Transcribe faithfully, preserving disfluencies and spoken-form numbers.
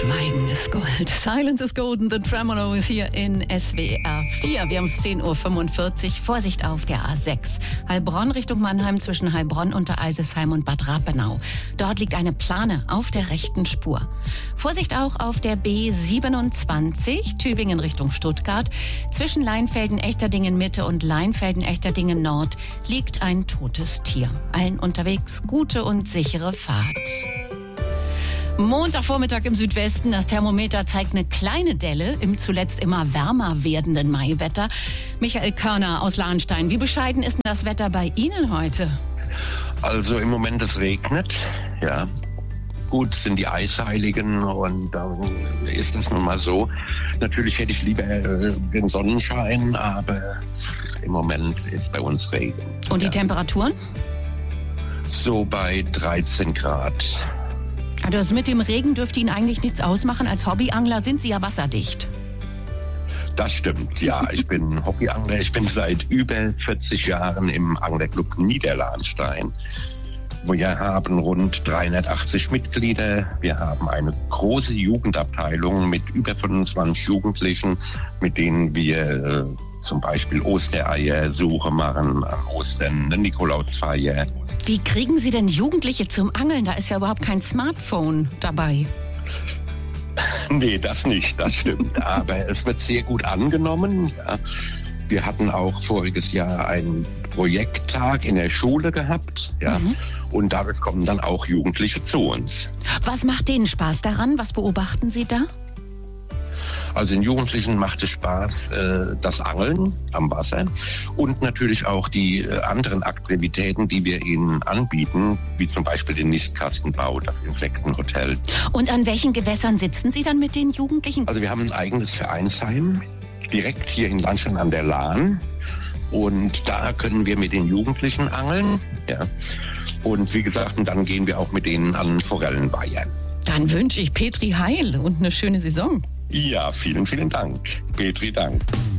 Schweigen ist Gold. Silence is golden. The Tremolo hier in S W R vier. Wir haben es zehn Uhr fünfundvierzig. Vorsicht auf der A sechs. Heilbronn Richtung Mannheim zwischen Heilbronn, Untereisesheim und Bad Rappenau. Dort liegt eine Plane auf der rechten Spur. Vorsicht auch auf der B siebenundzwanzig. Tübingen Richtung Stuttgart. Zwischen Leinfelden-Echterdingen Mitte und Leinfelden-Echterdingen Nord liegt ein totes Tier. Allen unterwegs gute und sichere Fahrt. Montagvormittag im Südwesten. Das Thermometer zeigt eine kleine Delle im zuletzt immer wärmer werdenden Maiwetter. Michael Körner aus Lahnstein. Wie bescheiden ist denn das Wetter bei Ihnen heute? Also im Moment es regnet, ja. Gut, sind die Eisheiligen und dann ist das nun mal so. Natürlich hätte ich lieber äh, den Sonnenschein, aber im Moment ist bei uns Regen. Und die ja. Temperaturen? So bei dreizehn Grad. Also das mit dem Regen dürfte Ihnen eigentlich nichts ausmachen. Als Hobbyangler sind Sie ja wasserdicht. Das stimmt, ja. Ich bin Hobbyangler. Ich bin seit über vierzig Jahren im Anglerclub Niederlahnstein. Wir haben rund dreihundertachtzig Mitglieder. Wir haben eine große Jugendabteilung mit über fünfundzwanzig Jugendlichen, mit denen wir äh, zum Beispiel Ostereiersuche machen, an Ostern eine Nikolausfeier. Wie kriegen Sie denn Jugendliche zum Angeln? Da ist ja überhaupt kein Smartphone dabei. Nee, das nicht, das stimmt. Aber es wird sehr gut angenommen. Ja. Wir hatten auch voriges Jahr einen Projekttag in der Schule gehabt. Ja. Mhm. Und dadurch kommen dann auch Jugendliche zu uns. Was macht denen Spaß daran? Was beobachten Sie da? Also den Jugendlichen macht es Spaß, äh, das Angeln am Wasser und natürlich auch die äh, anderen Aktivitäten, die wir ihnen anbieten, wie zum Beispiel den Nistkastenbau, das Insektenhotel. Und an welchen Gewässern sitzen Sie dann mit den Jugendlichen? Also wir haben ein eigenes Vereinsheim, direkt hier in Lahnstein an der Lahn. Und da können wir mit den Jugendlichen angeln. Ja. Und wie gesagt, und dann gehen wir auch mit denen an Forellenweiher. Dann wünsche ich Petri Heil und eine schöne Saison. Ja, vielen, vielen Dank. Petri, Dank.